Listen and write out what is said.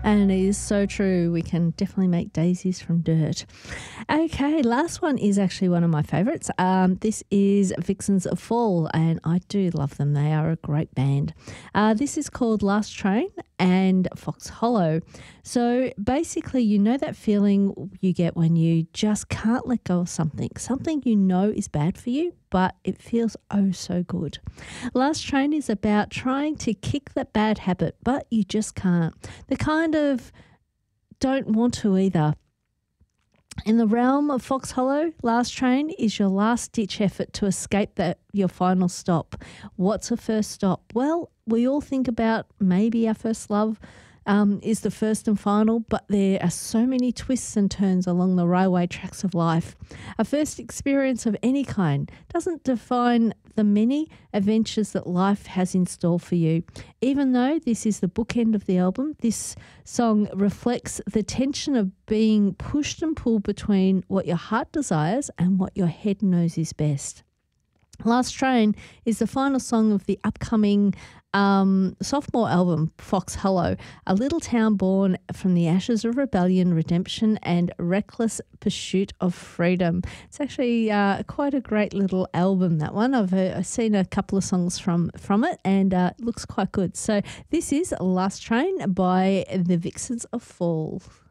And it is so true. We can definitely make daisies from dirt. Okay, last one is actually one of my favourites. This is Vixens of Fall, and I do love them. They are a great band. This is called Last Train and Fox Hollow. So basically, you know that feeling you get when you just can't let go of something you know is bad for you, but it feels oh so good. Last Train is about trying to kick that bad habit, but you just can't. The kind of don't want to either. In the realm of Fox Hollow, Last Train is your last-ditch effort to escape your final stop. What's a first stop? Well, we all think about maybe our first love is the first and final, but there are so many twists and turns along the railway tracks of life. A first experience of any kind doesn't define the many adventures that life has in store for you. Even though this is the bookend of the album, this song reflects the tension of being pushed and pulled between what your heart desires and what your head knows is best. Last Train is the final song of the upcoming sophomore album, Fox Hollow, a little town born from the ashes of rebellion, redemption, and reckless pursuit of freedom. It's actually quite a great little album, that one. I've seen a couple of songs from it, and it looks quite good. So this is Last Train by the Vixens of Fall.